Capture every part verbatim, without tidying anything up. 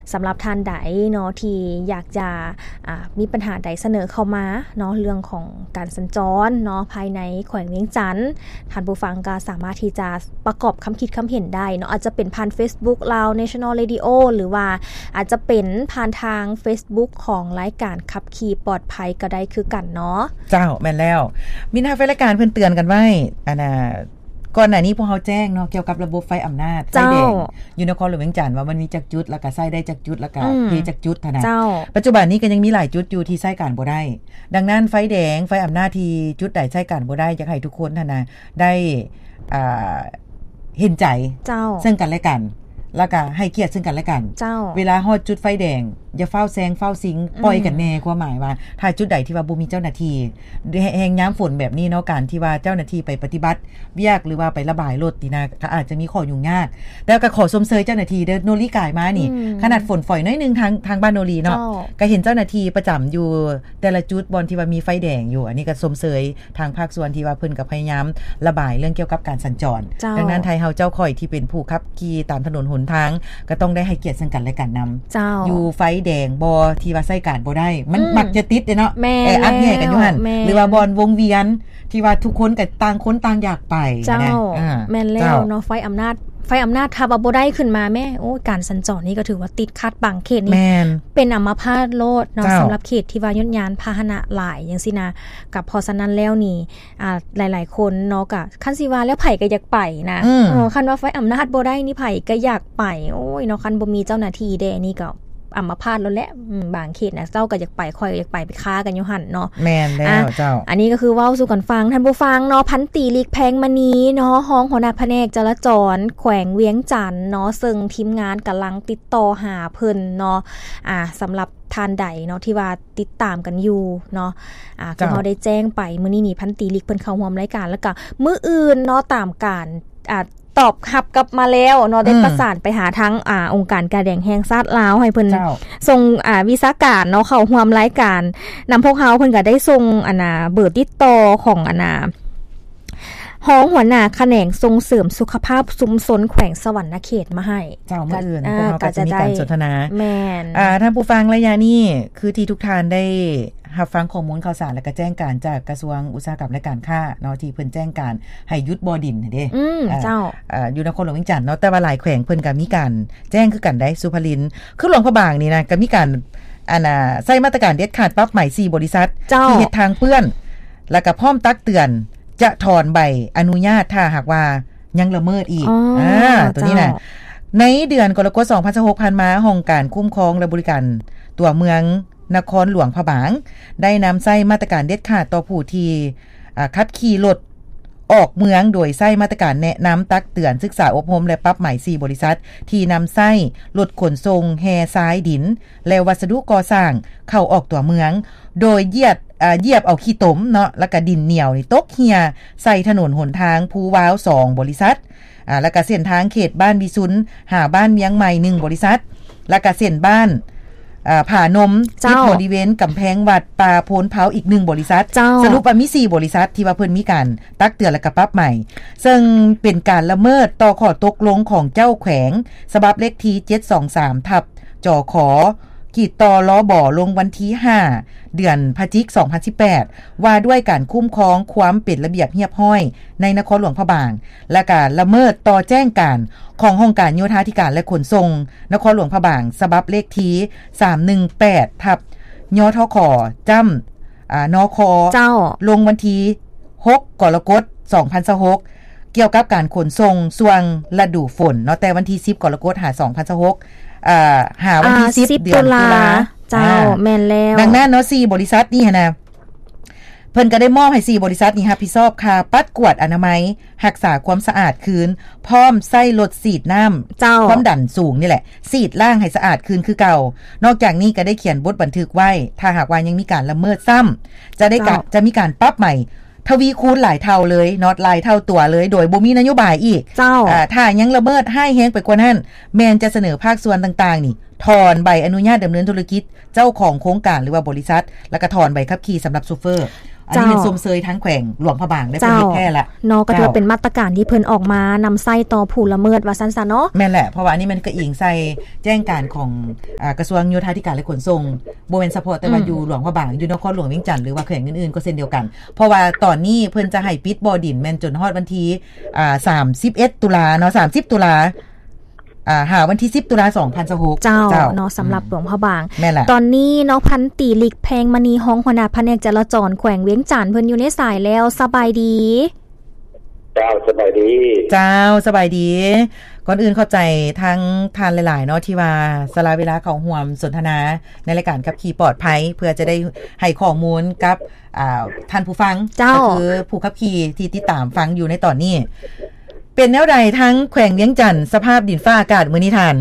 สำหรับท่านใดเนาะที่อยากจะมีปัญหาใดเสนอเข้ามาเนาะเรื่องของการสัญจรเนาะภายในแขวงเวียงจันทน์ท่านผู้ฟังก็สามารถที่จะประกอบคำคิดคำเห็นได้เนาะอาจจะเป็นผ่าน Facebook ลาว National Radio หรือว่าอาจจะเป็นผ่านทาง Facebook ของรายการขับขี่ปลอดภัยก็ได้คือกันเนาะเจ้าแม่นแล้วมีหน้าไฟรายการเพิ่นเตือนกันไว้อันน่ะก่อนหน้านี้พวกเฮาแจ้งเนาะเกี่ยวกับระบบไฟอำนาจไฟแดงอยู่นครหลวงเวียงจันทน์ว่ามันมีจักจุดแล้วก็ใช้ได้จักจุดแล้วก็เทจักจุดเท่านั้นปัจจุบันนี้ก็ยังมีหลายจุดอยู่ที่ใช้การบ่ได้ดังนั้นไฟแดงไฟอำนาจที่จุดใดใช้การบ่ได้อยากให้ทุกคนท่านน่ะได้อ่าเห็นใจซึ่งกันและกันแล้วก็ให้เกียรติซึ่งกันและกันเวลาฮอดจุดไฟแดงอย่าเฝ้าแซงเฝ้าสิงปล่อยกันแน่ความหมายว่าถ้าจุดใดที่ว่าบ่มีเจ้าหน้าที่แฮงยามฝนแบบนี้เนาะการที่ว่าเจ้าหน้าที่ไปปฏิบัติเวียกหรือว่าไประบายรถนี่นะก็อาจจะมีข้อยุ่งยากแต่ก็ขอชมเชยเจ้าหน้าที่เด้อโนรีกายมานี่ขนาดฝนฝอยน้อยนึงทางทางบ้านโนรีเนาะก็เห็นเจ้าหน้าที่ประจำอยู่แต่ละจุดบอนที่ว่ามีไฟแดงอยู่อันนี้ก็ชมเชยทางภาคส่วนที่ว่าเพิ่นก็พยายามระบายเรื่องเกี่ยวกับการสัญจรดังนั้นไทยเฮาเจ้าข่อยที่เป็นผู้ขับขี่ตามถนนหนทางก็ต้องได้ให้เกียรติซึ่งกันและกันนำอยู่ไฟแดงบ่ที่ว่าใช้การบ่ได้มันมักจะติดเนาะแออัดแย่กันอยู่หั่นหรือว่าบอนวงเวียนที่ว่าทุกคนก็ต่างคนต่างอยากไปนะแม่นแล้วเนาะไฟอำนาจไฟอำนาจถ้าว่าบ่ได้ขึ้นมาแม่โอ้การสัญจรนี่ก็ถือว่าติดขัดบางเขตนี่เป็นอัมพาตโลดเนาะสำหรับเขตที่ว่าย่นยานพาหนะหลายจังซี่นะกับพอฉะนั้นแล้วนี่อ่าหลายๆคนเนาะก็คันสิว่าแล้วไผก็อยากไปนะเออคันว่าไฟอำนาจบ่ได้นี่ไผก็อยากไปโอ้ยเนาะคันบ่มีเจ้าหน้าที่แดนี่ก็อัมพาตแล้วแหละบางเขตนะเจ้าก็อยากไปค่อยอยากไปไปค้ากันอยู่หั่นเนาะแม่นแล้วเจ้าอันนี้ก็คือเว้าสู่กันฟังท่านผู้ฟังเนาะพันตรีลีกแพงมณีเนาะห้องหัวหน้าแผนกจราจรแขวงเวียงจันทน์เนาะซึ่งทีมงานกำลังติดต่อหาเพิ่นเนาะอ่าสำหรับท่านใดเนาะที่ว่าติดตามกันอยู่เนาะอ่าคือเฮาได้แจ้งไปมื้อนี้นี่พันตรีลีกเพิ่นเข้าร่วมรายการแล้วก็มื้ออื่นเนาะตามการอ่าตอบรับกลับมาแล้วเนาะได้ประสานไปหาทั้งอ่าองค์การกาแดงแห่งชาติลาวให้เพิ่นส่งอ่าวิชาการเนาะเข้าร่วมรายการนำพวกเฮาเพิ่นก็ได้ส่งอันน่ะเบอร์ติดต่อของอันน่ะห้องหัวหน้าแขนงส่งเสริมสุขภาพชุมชนแขวงสวรรณเขตมาให้เจ้ามื้ออื่นพวกเฮาก็จะมีการสนทนาแม่นอ่าท่านผู้ฟังระยะนี้คือที่ทุกท่านได้รับฟังข้อมูลข่าวสารและก็แจ้งการจากกระทรวงอุตสาหกรรมและการค้าเนาะที่เพิ่นแจ้งการให้ยุดบ่อดินเด้อืมเจ้าอ่าอยู่นครหลวงเวียงจันทน์เนาะแต่ว่าหลายแขวงเพิ่นก็มีการแจ้งคือกันได้สุภรินทร์คือหลวงพระบางนี่นะก็มีการอันน่ะใช้มาตรการเด็ดขาดปรับใหม่สี่บริษัทที่เฮ็ดทางเปื้อนแล้วก็พร้อมตักเตือนจะถอนใบอนุญาตถ้าหากว่ายังละเมิดอีกอ่าตัวนี้น่ะในเดือนกรกฎาคมสองพันสิบหกผ่านมาห้องการคุ้มครองและบริการตัวเมืองนครหลวงพระบางได้นำใช้มาตรการเด็ดขาดต่อผู้ที่ขับขี่รถออกเมืองโดยใช้มาตรการแนะนำตักเตือนศึกษาอบรมและปรับใหม่สี่บริษัทที่นำใช้รถขนส่งแฮทรายดินและวัสดุก่อสร้างเข้าออกตัวเมืองโดยเหยียดเหยียบเอาขี้ตมเนาะแล้วก็ดินเหนียวนี่ตกเหี่ยใส่ถนนหนทางภูว้าวสองบริษัทอ่าแล้วก็เส้นทางเขตบ้านบิซุนหาบ้านเมียงใหม่หนึ่งบริษัทแล้วก็เส้นบ้านอ่าผานมติดบริเวณกำแพงวัดป่าโพนเผาอีกหนึ่งบริษัทสรุปว่ามีสี่บริษัทที่ว่าเพิ่นมีการตักเตือนและก็ปรับใหม่ซึ่งเป็นการละเมิดต่อข้อตกลงของเจ้าแขวงฉบับเลขที่เจ็ดสองสามทับจขขีดต่อล้อบ่อลงวันที่ห้าเดือนพฤศจิกายนสองพันสิบแปดว่าด้วยการคุ้มครองความเป็นระเบียบเรียบร้อยในนครหลวงพระบางและการละเมิดต่อแจ้งการขององค์การโยธาธิการและขนส่งนครหลวงพระบางฉบับเลขที่สามหนึ่งแปดทับยทขจำอ่านคเจ้าลงวันที่หกกรกฎาคมสองพันสิบหกเกี่ยวกับการขนส่งช่วงฤดูฝนเนาะแต่วันที่สิบกรกฎาคมสองพันสิบหกอ่าหาวันที่สิบเดือนตุลาเจ้าแม่นแล้วดังนั้นเนาะสี่บริษัทนี่นะเพิ่นก็ได้มอบให้สี่บริษัทนี้รับผิดชอบค่าปัดกวาดอนามัยรักษาความสะอาดคืนพร้อมใส่รถฉีดน้ำความดันสูงนี่แหละฉีดล้างให้สะอาดคืนคือเก่านอกจากนี้ก็ได้เขียนบทบันทึกไว้ถ้าหากว่ายังมีการละเมิดซ้ำจะได้จะมีการปรับใหม่ทวีคูณหลายเท่าเลยนอตหลายเท่าตัวเลยโดยบ่มีนโยบายอีกเจ้าอ่าถ้ายังละเมิดให้แฮงไปกว่านั้นแม่นจะเสนอภาคส่วนต่างๆนี่ถอนใบอนุญาตดำเนินธุรกิจเจ้าของโครงการหรือว่าบริษัทแล้วก็ถอนใบขับขี่สำหรับซูเฟอร์อันนี้เป็นสมเสยทั้งแขวงหลวงพระบางได้เป็นแท้ละเนาะก็ถือเป็นมาตรการที่เพิ่นออกมานำใส่ต่อผู้ละเมิดว่าซั่นซะเนาะแม่นแหละเพราะว่าอันนี้มันก็อิงใส่แจ้งการของอ่ากระทรวงโยธาธิการและขนส่งบ่แม่นเฉพาะแต่ว่าอยู่หลวงพระบางอยู่นครหลวงเวียงจันทน์หรือว่าแขวงอื่นๆก็เช่นเดียวกันเพราะว่าตอนนี้เพิ่นจะให้ปิดบ่อดินแม่นจนฮอดวันที่อ่าสามสิบเอ็ดตุลาเนาะสามสิบตุลาอ่าหาวันที่สิบตุลาสองพันยี่สิบหกเจ้าเนาะสำหรับหลวงพระบางแม่นล่ะตอนนี้เนาะพันตีหลีกแพงมณีฮ้องหัวหน้าแผนกจราจรแขวงเวียงจันทน์เพิ่นอยู่ในสายแล้วสบายดีเจ้าสบายดีเจ้าสบายดีก่อนอื่นเข้าใจทั้งทานหลายๆเนาะที่ว่าสละเวลาเข้าร่วมสนทนาในรายการขับขี่ปลอดภัยเพื่อจะได้ให้ข้อมูลกับอ่าท่านผู้ฟังก็คือผู้ขับขี่ที่ติดตามฟังอยู่ในตอนนี้เป็นแนวใดทั้งแขวงเวียงจันทน์สภาพดินฟ้าอากาศมื้อนี้ท่าน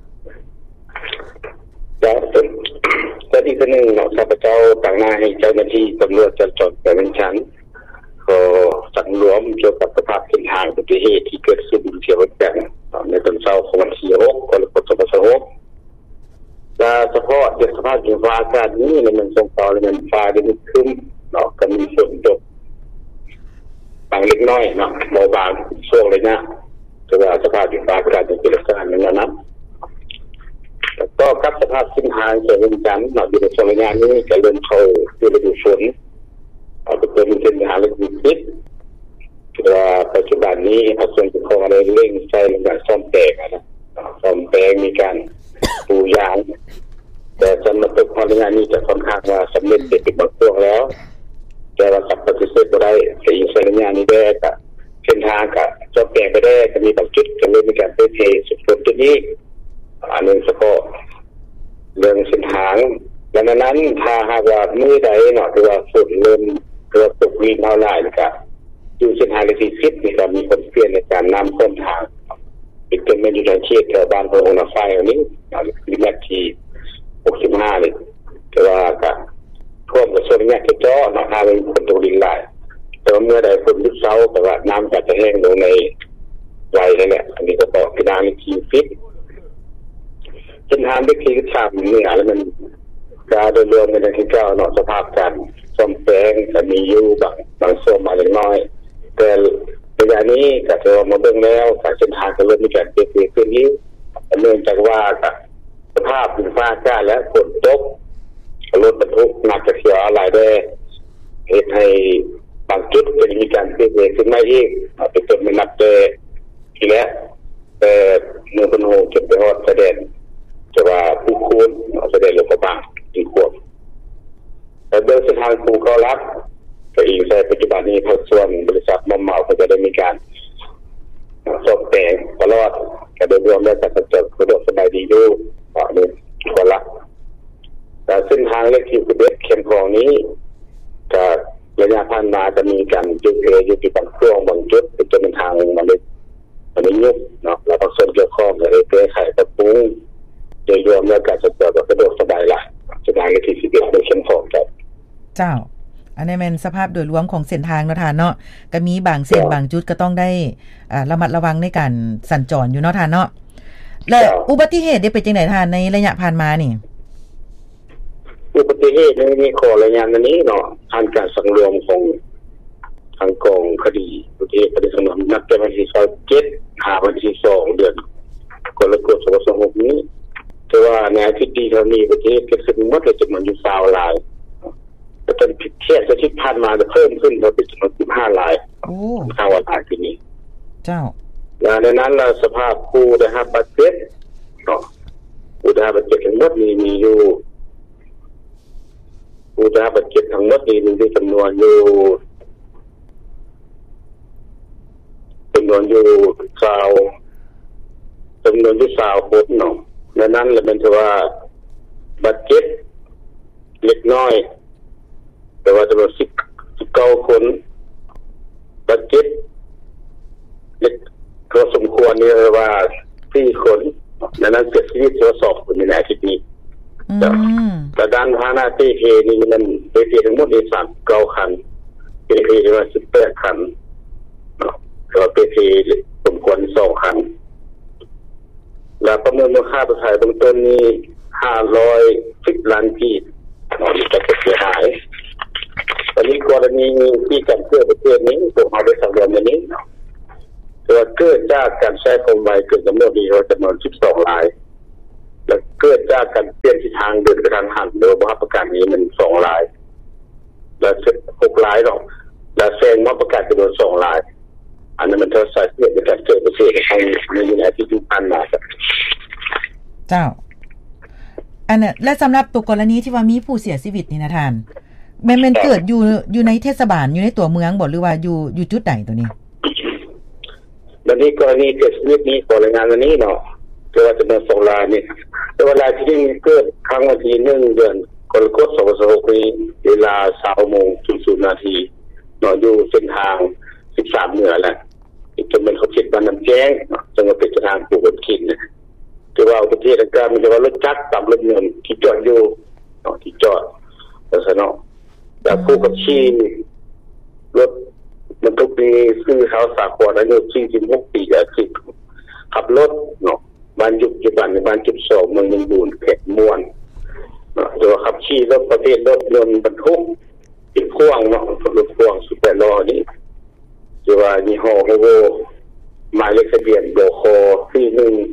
จะเป็นก็ที่นึงเนาะข้าพเจ้าต่างหน้าให้เจ้าหน้าที่ตำรวจจราจรแขวงเวียงจันทน์ก็สั่งรวมเกี่ยวกับสภาพเส้นทางอุบัติเหตุที่เกิดขึ้นเกี่ยวกับในตอนเช้าของวันที่หกกรกฎาคมสองพันยี่สิบหกและเฉพาะสภาพดินฟ้าอากาศนี้มันส่งต่อและมันฟ้าดินครึ้มเนาะก็มีฝนตกบางเล็กน้อยเนาะเบาบางช่วงเลยนะแต่ว่าสภาพดินฟ้าอากาศจะเป็นลักษณะนั้นนะแล้วก็กับสภาพเส้นทางเวียงจันทน์เนาะอยู่ในช่วงระยะนี้จะเริ่มเข้าสู่ฤดูฝนเอาไปเป็นเส้นทางฤดูฝนแต่ว่าปัจจุบันนี้กระทรวงการคลังได้เร่งใช้ในการซ่อมแซมนะซ่อมแซมมีการปูยางแต่สำหรับตัวความงานนี้จะค่อนข้างว่าสำเร็จเสร็จเป็นบางช่วงแล้วแต่ว่ากับปฏิเสธบ่ได้แต่อีกสัญญาณนี้ได้ก็เส้นทางก็ซ่อมแซมไปได้ก็มีบางจุดก็เริ่มมีการเปลี่ยนแปลงสุดๆจุดนี้อันนึงเฉพาะเรื่องเส้นทางดังนั้นถ้าหากว่ามื้อใดเนาะที่ว่าฝนเริ่มเกิดตกวินเท่าไหร่ก็อยู่เส้นทางที่สิบนี่ก็มีคนเปลี่ยนในการนำเส้นทางอีกเป็นไม่อยู่ในเขตแถวบ้านพระองค์นาไฟอันนี้ลิมิตที่หกสิบห้าเลยแต่ว่าก็ท่วมกับส่วนนี้จะเจาะเนาะหาเป็นคนตกดินไหลแต่ว่าเมื่อใดฝนยุบเซาแต่ว่าน้ำก็จะแห้งลงในไหลนั่นแหละอันนี้ก็บอกกระดานที่ฟิตเส้นทางที่ที่ทำเนี่ยแล้วมันการโดยรวมในที่เก้าเนาะสภาพการซ่อมแซมจะมีอยู่บางบางส่วนมาเล็กน้อยแต่ระยะนี้ก็จะมาเบิ่งแล้วการเส้นทางก็เริ่มมีการเปลี่ยนแปลงขึ้นนี้เนื่องจากว่าสภาพดินฟ้าอากาศและฝนตกรถบรรทุกหนักจะเสียอะไรได้เหตุให้บางจุดจะมีการเปลี่ยนแปลงขึ้นมาอีกเป็นต้นไม่นับแต่ทีแล้วแต่เมื่อเป็นโฮจนไปฮอดแสดงจะว่าผู้คูณแสดงลงกระบะอีกขวบแต่เดินเส้นทางภูเขารับก็อีกในปัจจุบันนี้ทางส่วนบริษัทมอมเมาก็จะได้มีการซ่อมแซมตลอดก็โดยรวมแล้วก็จะสะดวกสบายดีอยู่ต่อเนื่องคนละแต่เส้นทางเลขที่สิบเอ็ดเข็มทองนี้ก็ระยะผ่านมาจะมีการจุดเออยู่ที่บางช่วงบางจุดเป็นจนทางมันเลยมันไม่ยุบเนาะแล้วบางส่วนเกี่ยวข้องกับเอเก้ไขกระปุ้งโดยรวมแล้วการสะดวกสะดวกสบายละจะได้เลขที่สิบเอ็ดเป็นเข็มทองครับเจ้าอันนี้เป็นสภาพโดยรวมของเส้นทางเนาะท่านเนาะก็มีบางเส้นบางจุดก็ต้องได้อ่าระมัดระวังในการสัญจรอยู่เนาะท่านเนาะและอุบัติเหตุได้เป็นจังได๋ท่านในระยะผ่านมานี่อุบัติเหตุในนี้ขอรายงานอันนี้เนาะทางการสังรวมของทางกองคดีอุบัติเหตุประสงค์นับแต่วันที่เจ็ดหาวันที่สองเดือนกรกฎาคมสองพันยี่สิบหกนี้แต่ว่าในอาทิตย์ที่เรามีอุบัติเหตุเกิดขึ้นหมดเลยจำนวนอยู่สามรายแต่เป็นผิดเทียบกับที่ผ่านมาจะเพิ่มขึ้นเราเป็นจำนวนสิบห้ารายโอ้ห้ารายทีนี้เจ้าและในนั้นเราสภาพผู้ได้รับบาดเจ็บเนาะผู้ได้รับบาดเจ็บทั้งหมดนี้มีอยู่ผู้ได้รับบาดเจ็บทั้งหมดนี้มีจำนวนอยู่จำนวนอยู่สาวจำนวนที่สาวคนเนาะในนั้นเราเป็นว่าบาดเจ็บเล็กน้อยแต่ว่าจำนวนสิบเก้าคนบาดเจ็บเล็กก็สมควรนี่ว่าสี่คนดังนั้นเสียชีวิตตรวจสอบคนในอาทิตย์นี้แต่ด้านพาหน้าเตเพนี่มันเตเพทั้งหมดในสามเก้าคันเตเพที่ว่าสิบแปดคันแล้วเตเพสมควรสองคันแล้วประเมินมูลค่าประชาชนเบื้องต้นนี้ห้าร้อยสิบล้านกีบจะเสียหายแต่นนี้กรณีที่การเกิดประเทศนี้พวกเราได้สำรวจมานี้ตัวเกิดจากการใช้ความไวเกิดจำนวนดีจำนวนสิบสองรายและเกิดจากการเปลี่ยนทิศทางเดินกระทันหันโดยว่าประกาศนี้มันสองรายและหกรายหรอกและแซงว่าประกาศจำนวนสองรายอันนั้นมันเท่าสาเหตุในการเกิดประเทศในในยุคที่ที่ผ่านมาครับเจ้าอันน่ะและสำหรับตัวกรณีที่ว่ามีผู้เสียชีวิตนี่นะท่านแม่นๆเกิดอยู่อยู่ในเทศบาลอยู่ในตัวเมืองบ่หรือว่าอยู่อยู่จุดใดตัวนี้วันนี้กรณีเกิดชีวิตนี้ขอรายงานวันนี้เนาะตัวจำนวนสองรายนี่แต่เวลาที่เกิดครั้งวันที่หนึ่งเดือนกรกฎาคมสองพันสิบหกนี้เวลา ยี่สิบโมงศูนย์นาทีเนาะอยู่เส้นทางสิบสามเหนือแหละจนเป็นเขาเขตบ้านน้ำแจ้งเนาะจังหวัดเพชรทางปลูกบนขินนะคือว่าประเทศต่างๆมันจะว่ารถจักรตามรถยนต์ที่จอดอยู่เนาะที่จอดลักษณะแต่ผู้ขับขี่รถมันทุกปีซื้อเขาสาขวดอายุสี่สิบหกปีจะสิขับรถเนาะบ้านยุคปัจจุบันในบ้านจุดสองเมืองนนบูรณ์เขตม่วนเนาะตัวขับขี่รถประเภทรถยนต์บรรทุกติดพ่วงเนาะรถพ่วงสิบแปดล้อนี่ที่ว่ายี่ห้อโฮโวหมายเลขทะเบียนโบโคสี่หนึ่ง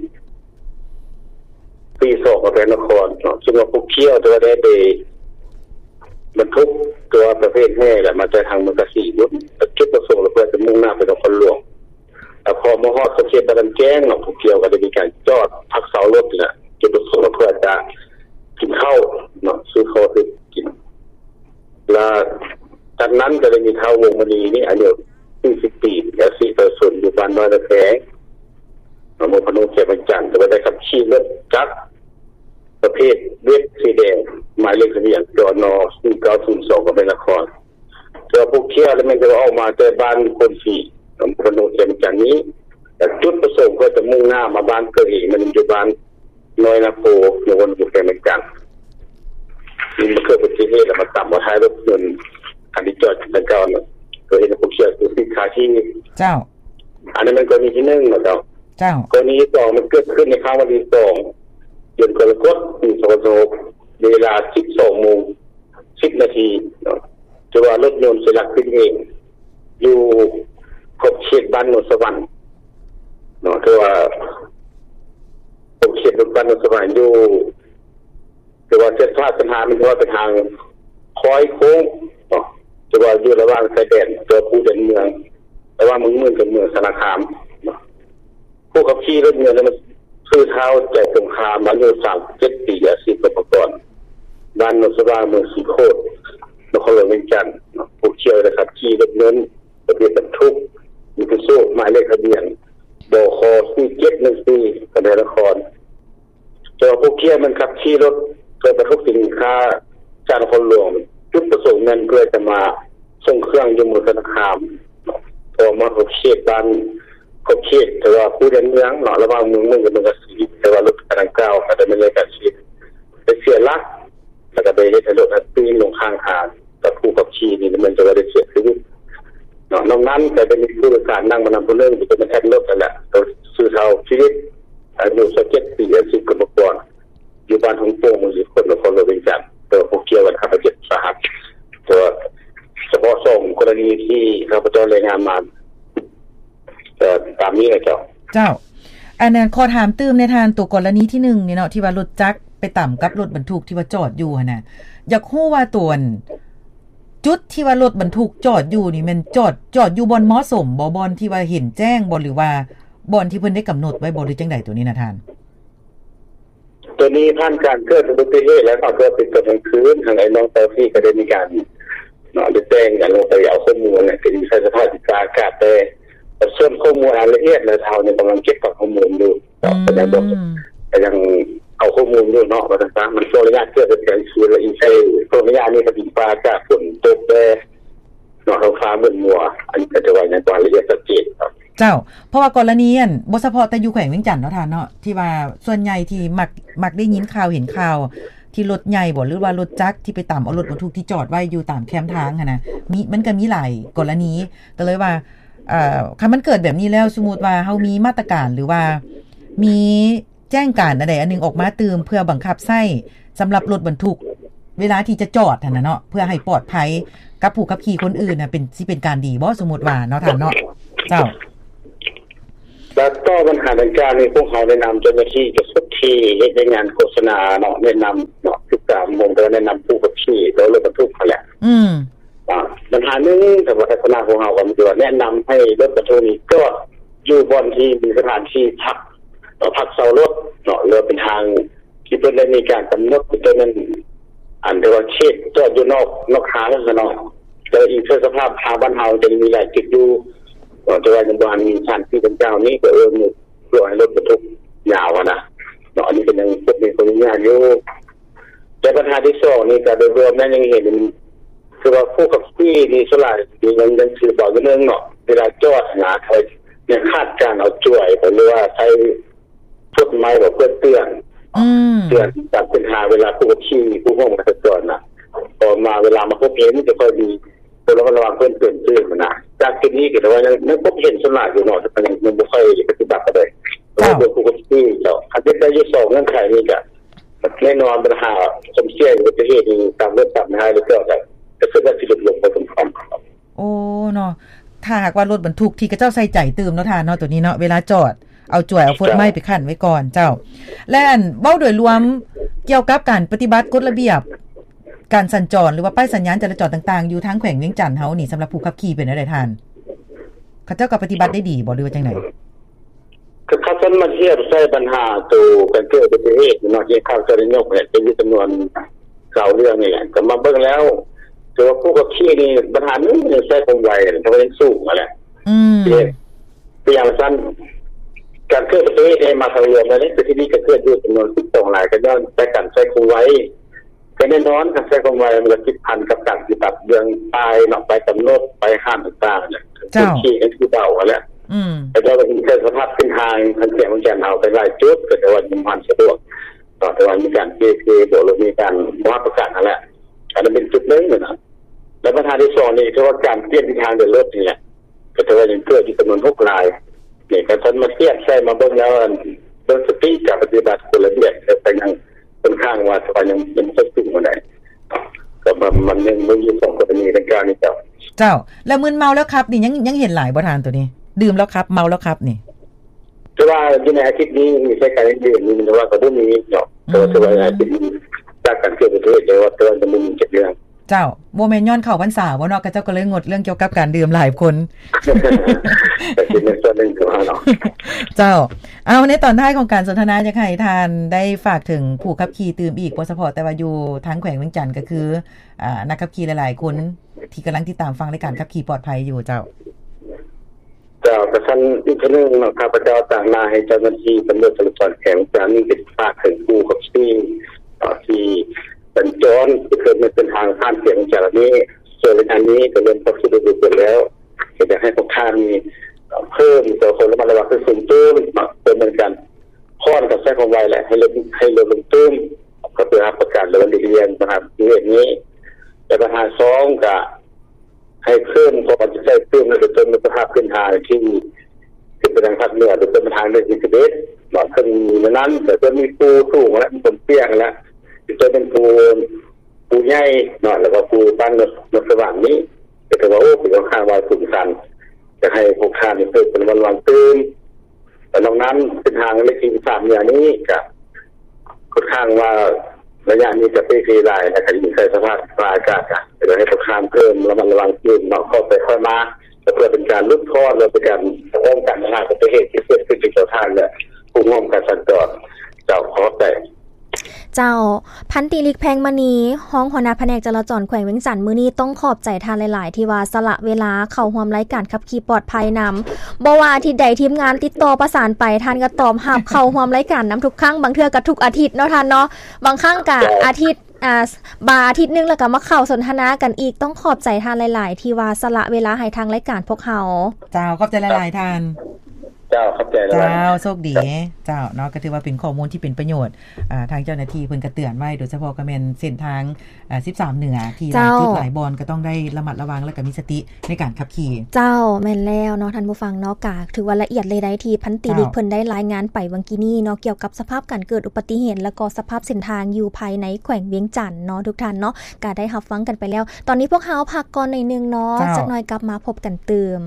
ปีสองกับแพนครเนาะซึ่งว่าผู้เขี่ยวตัวได้ไปบรรทุกตัวประเภทแห่แหละมาจากทางเมืองกสีบุญจุดประสงค์เพื่อจะมุ่งหน้าไปตรงคนหลวงแต่พอมาฮอดเขาเขตบ้านแจ้งเนาะผู้เกี่ยวก็จะมีการจอดพักเสารถเนี่ยจุดประสงค์เพื่อจะกินข้าวเนาะซื้อข้าวไปกินแล้วจากนั้นก็จะมีท้าววงมณีนี่อายุสี่สิบปีและสี่เปอร์เซ็นต์อยู่บ้านน้อยตะแคงเนาะมพนุเขตบรรจันทร์จะไปได้ขับขี่รถจักรประเภทเวทสีแดงหมายเลขทะเบียนจนสี่เก้าศูนย์สองกับเป็นนครเจอพวกเที่ยวแล้วมันจะออกมาเจอบ้านคนสี่ของพนมเทียนจากนี้แต่จุดประสงค์ก็จะมุ่งหน้ามาบ้านเกิดเหตุมันอยู่บ้านน้อยนาโพในวันบุกแกนกันนี่มันเกิดอุบัติเหตุแล้วมาต่ำมาท้ายรถยนต์คันที่จอดในเก่าเนี่ยเกิดเหตุพวกเที่ยวคือสินค้าที่เจ้าอันนี้มันกรณีที่หนึ่งนะเจ้าเจ้ากรณีที่สองมันเกิดขึ้นในครั้งวันที่สองเดือนกรกฎาคมปีสองพันสิบหกเวลา สิบสองโมงสิบนาทีเนาะจะว่ารถยนต์เสียหลักขึ้นเองอยู่ขอบเขตบ้านโนนสวรรค์เนาะคือว่าขอบเขตบ้านโนนสวรรค์อยู่แต่ว่าเส้นทางปัญหามันว่าเป็นทางคอยโค้งเนาะจะว่าอยู่ระหว่างชายแดนตัวผู้เดินเมืองระหว่างเมืองเมืองกับเมืองสารคามผู้ขับขี่รถเมืองมันคือเท้าแจกสงครามมาอยู่สามสิบเจ็ดปีอาชีพประกอบบ้านนนทราเมืองสีโคตรนครหลวงเวียงจันทร์ผู้เชี่ยวนะครับขี่รถยนต์ประเภทบรรทุกมีกระโซ่หมายเลขทะเบียนบคสี่เจ็ดหนึ่งสี่กระเดนครแต่ว่าผู้เชี่ยวมันขับขี่รถเกิดบรรทุกสินค้าจากนครหลวงจุดประสงค์นั้นเพื่อจะมาส่งเครื่องยนต์มือสารคามพอมาเขาเขตบ้านเขาเขตแต่ว่าผู้เดินเมืองเนาะระหว่างเมืองเมืองกับเมืองกสีแต่ว่ารถกระดังเก้าอาจจะไม่ได้การชีพไปเสียลักแล้วก็ไปเฮ็ดให้รถปีนลงข้างทางกับผู้ขับขี่นี่มันจะได้เสียชีวิตเนาะนอกนั้นแต่เป็นผู้โดยสารนั่งมานำผู้เรื่องจะเป็นแท็กรถนั่นแหละตัวซื้อเท่าชีวิตอายุสิบเจ็ดปีอาชีพกรรมกรอยู่บ้านของโป่งมือสิบคนนครหลวงเวียงจันทร์ตัวผู้เกี่ยวกันครับเจ็บสาหัสตัวเฉพาะส่งกรณีที่ข้าพเจ้ารายงานมาตามนี้นะเจ้าเจ้าอันนั้นขอถามตื้มในทางตัวกรณีที่หนึ่งนี่เนาะที่ว่ารถจักรไปต่ำกับรถบรรทุกที่ว่าจอดอยู่น่ะอยากรู้ว่าตัวจุดที่ว่ารถบรรทุกจอดอยู่นี่มันจอดจอดอยู่บนเหมาะสมบ่บอนที่ว่าเห็นแจ้งบ่หรือว่าบอนที่เพิ่นได้กำหนดไว้บ่หรือจังได๋ตัวนี้นะท่านตัวนี้ท่านการเกิดอุบัติเหตุแล้วก็เกิดเป็นกลางคืนทางไอ้น้องเต้าที่ก็ได้มีการเนาะได้แจ้งกันลงไปเอาข้อมูลเนี่ยเป็นวิชาสภาพอากาศแต่ส่วนข้อมูลรายละเอียดในเท่าเนี่ยกำลังเก็บข้อมูลอยู่แต่ยังบอกแต่ยังเอาข้อมูลอยู่เนาะว่าต่างๆมันโซระยะเกิดเป็นการชื้นและอินไซโซระยะนี้ก็เป็นปลาจากฝนตกแดดเนาะท้องฟ้ามืดมัวอันนี้ก็จะว่าในความละเอียดชัดเจนครับเจ้าเพราะว่ากรณีอันบ่เฉพาะแต่อยู่แขวงเวียงจันทน์เนาะท่านเนาะที่ว่าส่วนใหญ่ที่มักมักได้ยินข่าวเห็นข่าวที่รถใหญ่บ่หรือว่ารถจักรที่ไปตามเอารถบรรทุกที่จอดไว้อยู่ตามแคมทางหั่นน่ะมีมันก็มีหลายกรณีก็เลยว่าเอ่อคันมันเกิดแบบนี้แล้วสมมุติว่าเฮามีมาตรการหรือว่ามีแจ้งการอันใดอันนึงออกมาเติมเพื่อบังคับใช้สำหรับรถบรรทุกเวลาที่จะจอดหั่นน่ะเนาะเพื่อให้ปลอดภัยกับผู้ขับขี่คนอื่นน่ะเป็นสิเป็นการดีบ่สมมุติว่าเนาะท่านเนาะเจ้าแล้วก็ปัญหาทางการในพวกเขาแนะนำเจ้าหน้าที่จะสุดที่เฮ็ดงานโฆษณาเนาะแนะนำเนาะทุกการมงก็แนะนำผู้ขับขี่แล้วรถบรรทุกเขาแหละอืมอ่าปัญหานึงแต่ว่าทัศนะของเราก็คือว่าแนะนำให้รถบรรทุกนี้ก็อยู่บนที่มีสถานที่พักพักเซารถเนาะเรือเป็นทางที่เพิ่นได้มีการกำหนดตัวนั้นอันเดียวว่าเขตจอดอยู่นอกนอกทางนั่นเนาะแต่อีกสภาพทางบ้านเฮาจะมีหลายจุดอยู่ก็จะว่าจังหวัดมีชั้นที่เป็นเจ้านี้ก็เออมีรถรถบรรทุกยาวนะเนาะอันนี้เป็นยังพวกนี้คนยากอยู่แต่ปัญหาที่สองนี่ก็โดยรวมนั้นยังเห็นคือว่าผู้ขับขี่นี่สลายยังยังถือบอกเรื่องเนาะเวลาจอดหาใครเนี่ยคาดการเอาจ่วยหรือว่าใช้พวกไม้แบบเพื่อเตือนเตือนจากปัญหาเวลาผู้ขับขี่ผู้ห้องมาจอดนะพอมาเวลามาพบเห็นจะค่อยดีตัวเราระวังเพื่อนเตือนเตือนนะจากที่นี้ก็แต่ว่ายังไม่พบเห็นสลายอยู่เนาะแต่ยังยังไม่ค่อยปฏิบัติเลยเราเป็นผู้ขับขี่เจ้าอันที่ได้ยี่สองนั่นใครนี่ก็แน่นอนปัญหาสมเสียอุบัติเหตุตามเรื่องตามนายหรือก็แบบจะเกิดการสิลดลงไปตามๆครับโอ้เนาะถ้าหากว่ารถบรรทุกที่กระเจ้าใส่ใจตื่มเนาะท่านเนาะตัวนี้เนาะเวลาจอดเอาจ่วยเอาฟดไม้ไปคั่นไว้ก่อนเจ้าและอันเว้าโดยรวมเกี่ยวกับการปฏิบัติกฎระเบียบการสัญจรหรือว่าป้ายสัญญาณจราจรต่างๆอยู่ทางแขวงเวียงจันทน์เฮานี่สำหรับผู้ขับขี่เป็นอะไรท่านเขาเจ้าก็ปฏิบัติได้ดีบ่หรือว่าจังได๋คือเขาซั่นมาเทียบใส่ปัญหาตัวการเกิดอุบัติเหตุเนาะที่เข้าจะได้ยกเนี่ยเป็นจำนวนเก่าเรื่องนี่แหละก็มาเบิ่งแล้วตัวผู้ขับขี่นี่ปัญหานึงใช้ความไวแต่ว่ายังสูงอ่ะแหละอืมตัวอย่างสั้นการเคลื่อนประเทศมาทางเรือนั่นคือที่นี่ก็เคลื่อนด้วยจำนวนสิบสองหลายก็ย้อนแต่การใช้ความไวแต่แน่นอนการใช้ความไวมันก็คิดพันกับการปฏิบัติเรื่องตายเนาะไปกำหนดไปห้ามต่างๆเนี่ยผู้ขี่ก็คือเบาอ่ะแหละอืมแต่เราเป็นแค่สภาพเส้นทางทางแขวงเวียงจันทน์เอาไปหลายจุดก็แต่ว่ามันสะดวกต่อแต่ว่ามีการเกย์เกย์โดยมีการว่าประกาศนั่นแหละอันนั้นเป็นจุดนึงนะแล้วปัญหาที่สองนี่คือว่าการเปลี่ยนทิศทางเดินรถนี่แหละก็ถือว่ายังเกิดที่จำนวนหกรายเนี่ยการทันมาเทียบใช่มาเบิ่งแล้วเบิ่งสติการปฏิบัติกฎระเบียบไปยังค่อนข้างว่าจะยังยังไม่ถึงวันไหนก็มันมันยังมันอยู่สองกรณีในการนี้เจ้าเจ้าแล้วมึนเมาแล้วครับนี่ยังยังเห็นหลายบ่ทานตัวนี้ดื่มแล้วครับเมาแล้วครับนี่แต่ว่าอยู่ในอาทิตย์นี้มีใช้การดื่มนี่มันว่าก็บ่มีเนาะแต่ว่าในอาทิตย์นี้จากการเกิดประเทศแต่ว่าตัวจะมีเจ็ดเรื่องเจ้าบ่แม่นย้อนเข้าพรรษาบ่เนาะก็เจ้าก็เลยงดเรื่องเกี่ยวกับการดื่มหลายคนแต่เป็นส่วนนึงคือว่าเนาะเจ้าเอาในตอนท้ายของการสนทนาอยากให้ท่านได้ฝากถึงผู้ขับขี่ตื่มอีกบ่เฉพาะแต่ว่าอยู่ทางแขวงเวียงจันทน์ก็คืออ่านักขับขี่หลายๆคนที่กำลังติดตามฟังรายการขับขี่ปลอดภัยอยู่เจ้าเจ้าประชันอีกครั้งนึงเนาะข้าพเจ้าต่างมาให้เจ้าหน้าที่ตำรวจจราจรแขวงเวียงจันทน์นี่เป็นฝากถึงผู้ขับขี่ต่อที่สัญจรที่เคยไม่เป็นทางผ่านเสียงจากนี้ส่วนอันนี้ก็เริ่มพัฒนาดูไปแล้วอยากให้พวกท่านมีเพิ่มตัวคนระมัดระวังคือสูงตื้นเป็นเหมือนกันข้อกับใช้ความไวแหละให้ลดให้ลดลงตื้นก็เพื่อประกาศเรื่องเรียนนะครับเรื่องนี้แต่ปัญหาสองก็ให้เพิ่มความจะใช้ตื้นในตัวในสภาพพื้นฐานที่ที่เป็นทางภาคเหนือหรือเป็นทางเดินอินเทอร์เน็ตหลอดขึ้นนั้นแต่ก็มีปูสูงและมีคนเปี้ยงแล้วจะเป็นปูปูใหญ่เนาะแล้วก็ปูบ้านนกสว่างนี้แต่ว่าโอ้เป็นข้างวายสูงสันจะให้พวกข้านี่เพิ่มเป็นวันวันตื่นแต่นอกนั้นเป็นทางเลขที่สามอย่างนี้กับค่อนข้างว่าระยะนี้จะเป็นฟรีไลน์นะครับอยู่ในสภาพอากาศกันจะให้พวกข้าเพิ่มระมัดระวังตื่นเนาะเข้าไปค่อยมาเพื่อเป็นการลดทอดและเป็นการป้องกันปัญหาอุบัติเหตุที่เกิดขึ้นในทางเนี่ยผู้ร่วมการสัญจรเจ้าขอแต่เจ้าพันตรีลิกแพงมณีห้องหัวหน้าแผนกจราจรแขวงเวียงจันทน์มื้อนี้ต้องขอบใจท่านหลายๆที่ว่าสละเวลาเข้าร่วมรายการขับขี่ปลอดภัยนำบ่ว่าอาทิตย์ใดทีมงานติดต่อประสานไปท่านก็ตอบรับเข้าร่วมรายการนำทุกครั้งบางเทื่อก็ทุกอาทิตย์เนาะท่านเนาะบางครั้งก็อาทิตย์อ่าบาอาทิตย์นึงแล้วก็มาเข้าสนทนากันอีกต้องขอบใจท่านหลายๆที่ว่าสละเวลาให้ทางรายการพวกเฮาเจ้าขอบใจหลายๆท่านเจ้าเข้าใจแล้วเจ้าโชคดีเจ้าเนาะก็ถือว่าเป็นข้อมูลที่เป็นประโยชน์อ่าทางเจ้าหน้าที่เพิ่นก็เตือนไว้โดยเฉพาะก็แม่นเส้นทางอ่าสิบสามเหนือที่หลายจุดหลายบอนก็ต้องได้ระมัดระวังและก็มีสติในการขับขี่เจ้าแม่นแล้วเนาะท่านผู้ฟังเนาะกะถือว่าละเอียดเลยได้ที่พันตรีลิกเพิ่นได้รายงานไปวังกี้นี้เนาะเกี่ยวกับสภาพการเกิดอุบัติเหตุและก็สภาพเส้นทางอยู่ภายในแขวงเวียงจันทน์เนาะทุกท่านเนาะก็ได้รับฟังกันไปแล้วตอนนี้พวกเฮาพักก่อนหน่อยนึงเนาะจักหน่อยกลับมาพบกันเติม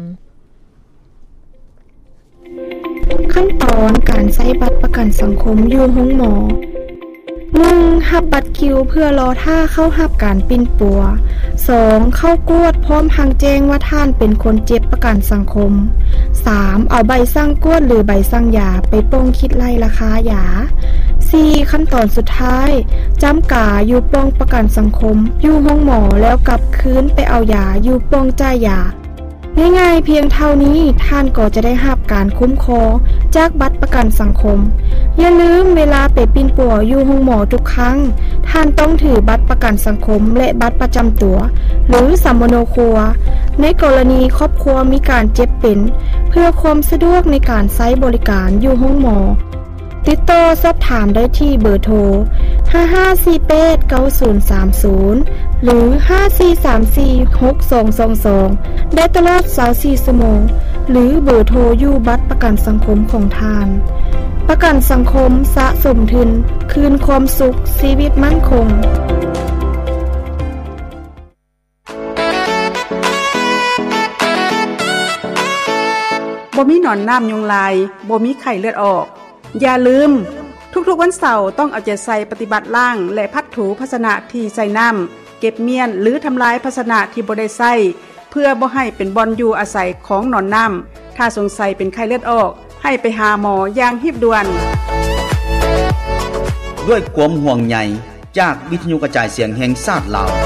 ขั้นตอนการใช้บัตรประกันสังคมอยู่ห้องหมอ หนึ่ง รับบัตรคิวเพื่อรอท่าเข้ารับการปิ้นปัว สอง เข้ากวดพร้อมทางแจ้งว่าท่านเป็นคนเจ็บประกันสังคม สาม เอาใบสั่งกวดหรือใบสั่งยาไปป้องคิดไล่ราคายา สี่ ขั้นตอนสุดท้ายจำกาอยู่ป้องประกันสังคมอยู่ห้องหมอแล้วกลับคืนไปเอายาอยู่ป้องจ่ายยาง่ายๆเพียงเท่านี้ท่านก็จะได้รับการคุ้มครองจากบัตรประกันสังคมอย่าลืมเวลาไปปิ้นปัวอยู่ห้องหมอทุกครั้งท่านต้องถือบัตรประกันสังคมและบัตรประจำตัวหรือสัมมโนครัวในกรณีครอบครัวมีการเจ็บเป็นเพื่อความสะดวกในการใช้บริการอยู่ห้องหมอติดต่อสอบถามได้ที่เบอร์โทรห้า ห้า สี่ แปด เก้า ศูนย์ สาม ศูนย์หรือห้า สี่ สาม สี่ หก สอง สอง สองได้ตลอดยี่สิบสี่ชั่วโมงหรือเบอร์โทรอยู่บัตรประกันสังคมของทานประกันสังคมสะสมทุนคืนความสุขชีวิตมั่นคงบ่มีหนอนน้ำยุงลายบ่มีไข้เลือดออกอย่าลืมทุกๆวันเสาร์ต้องเอาใจใส่ปฏิบัติล้างและพัดถูภาชนะที่ใส่น้ำเก็บเมียนหรือทำลายภาชนะที่บ่ได้ใส่เพื่อบ่ให้เป็นบ่อนอยู่อาศัยของหนอนน้ำถ้าสงสัยเป็นไข้เลือดออกให้ไปหาหมออย่างรีบด่วนด้วยความห่วงใยจากวิทยุกระจายเสียงแห่งชาติลาว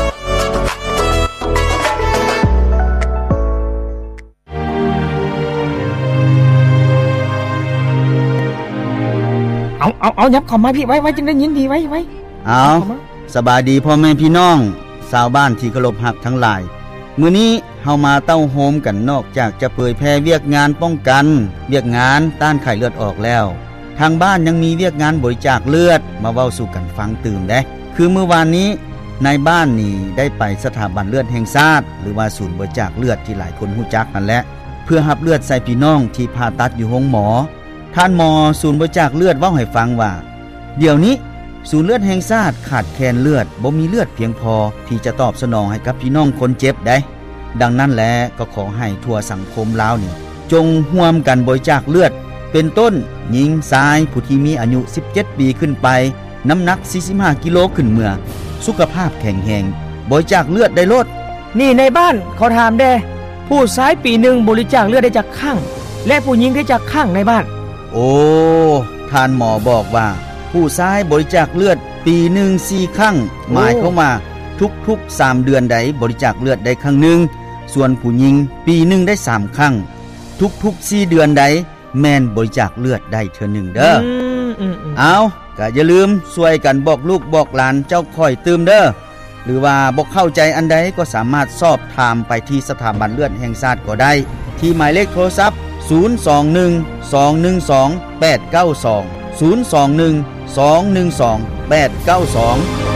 เอาเอาเอายับเข้ามาพี่ไว้ไว้จึงได้ยินดีไว้ไว้เอาสบายดีพ่อแม่พี่น้องชาวบ้านที่เคารพรักทั้งหลายมื้อนี้เฮามาเต้าโฮมกันนอกจากจะเผยแพร่เวียกงานป้องกันเวียกงานต้านไข้เลือดออกแล้วทางบ้านยังมีเวียกงานบริจาคเลือดมาเว้าสู่กันฟังตื่มเด้คือเมื่อวานนี้ในบ้านนี่ได้ไปสถาบันเลือดแห่งชาติหรือว่าศูนย์บริจาคเลือดที่หลายคนรู้จักนั่นแหละเพื่อรับเลือดใส่พี่น้องที่ผ่าตัดอยู่โรงหมอท่านหมอศูนย์บริจาคเลือดเว้าให้ฟังว่าเดี๋ยวนี้ศูนย์เลือดแห่งชาติขาดแคลนเลือดบ่มีเลือดเพียงพอที่จะตอบสนองให้กับพี่น้องคนเจ็บได้ดังนั้นแลก็ขอให้ทั่วสังคมลาวนี่จงร่วมกันบริจาคเลือดเป็นต้นหญิงชายผู้ที่มีอายุสิบเจ็ดปีขึ้นไปน้ำหนักสี่สิบห้ากิโลขึ้นเมื่อสุขภาพแข็งแรงบริจาคเลือดได้ลดนี่ในบ้านขอถามแด่ผู้ชายปีหนึ่งบริจาคเลือดได้จากข้างและผู้หญิงได้จากข้างในบ้านโอ้ท่านหมอบอกว่าผู้ชายบริจาคเลือดปีหนึ่งสี่ครั้งหมายเข้ามาทุกๆสามเดือนใดบริจาคเลือดได้ครั้งหนึ่งส่วนผู้หญิงปีหนึ่งได้สามครั้งทุกๆสี่เดือนใดแม่นบริจาคเลือดได้เทื่อหนึ่งเด้อเอาก็อย่าลืมช่วยกันบอกลูกบอกหลานเจ้าค่อยตื่มเด้อหรือว่าบ่เข้าใจอันใดก็สามารถสอบถามไปที่สถาบันเลือดแห่งชาติก็ได้ที่หมายเลขโทรศัพท์ศูนย์ สอง หนึ่ง สอง หนึ่ง สอง แปด เก้า สอง ศูนย์ สอง หนึ่ง สอง หนึ่ง สอง แปด เก้า สอง